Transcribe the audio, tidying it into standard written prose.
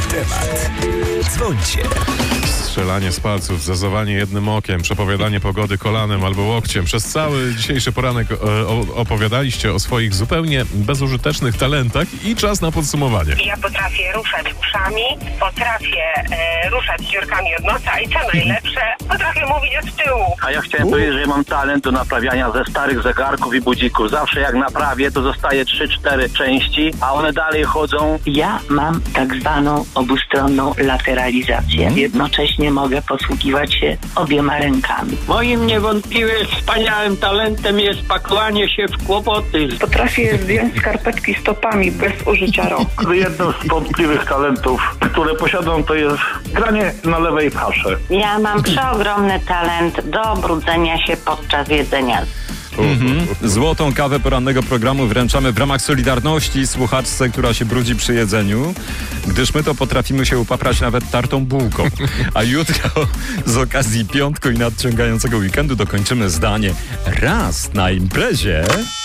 temat. Dzwońcie. Strzelanie z palców, zazowanie jednym okiem, przepowiadanie pogody kolanem albo łokciem. Przez cały dzisiejszy poranek opowiadaliście o swoich zupełnie bezużytecznych talentach i czas na podsumowanie. Ja potrafię ruszać uszami, potrafię ruszać dziurkami od nosa i co najlepsze, potrafię mówić od tyłu. A ja chciałem powiedzieć, że ja mam talent do naprawiania ze starych zegarków i budzików. Zawsze jak naprawię, to zostaje 3-4 części, a one dalej chodzą. Ja mam tak zwaną obustronną lateralizację. Jednocześnie mogę posługiwać się obiema rękami. Moim niewątpliwie wspaniałym talentem jest pakowanie się w kłopoty. Potrafię zdjąć skarpetki stopami bez użycia rąk. Jednym z wątpliwych talentów, które posiadam, to jest granie na lewej pasze. Ja mam przeogromny talent do brudzenia się podczas jedzenia. Złotą kawę porannego programu wręczamy w ramach solidarności słuchaczce, która się brudzi przy jedzeniu, gdyż my to potrafimy się upaprać nawet tartą bułką. A jutro z okazji piątku i nadciągającego weekendu dokończymy zdanie: raz na imprezie